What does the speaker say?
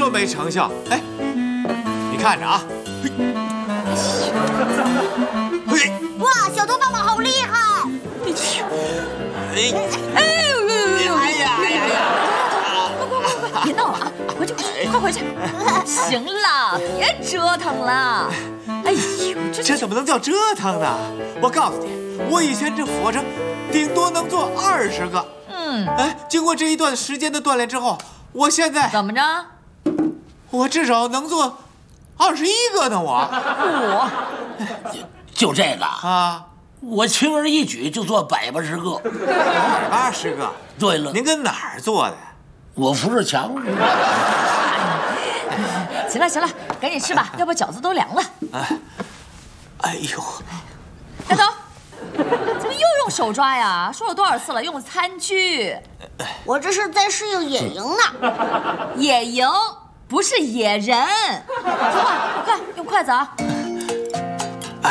说没成效。哎，你看着啊！嘿， 哇，小头爸爸好厉害！ 哎呀！ 别闹了啊！回去，快回去！行了，别折腾了。哎呦， 这怎么能叫折腾呢？我告诉你，我以前这俯卧撑顶多能做20个。哎，经过这一段时间的锻炼之后，我现在怎么着？ 我至少能做21个呢。我就这个啊， 我轻而易举就做180个。 180个。 对了， 您跟哪儿做的？ 我扶着墙。 行了，赶紧吃吧，要不饺子都凉了。 哎呦， 带走！怎么又用手抓呀？说了多少次了，用餐具。 我这是在适应野营呢。 野营不是野人。说话，快用筷子啊！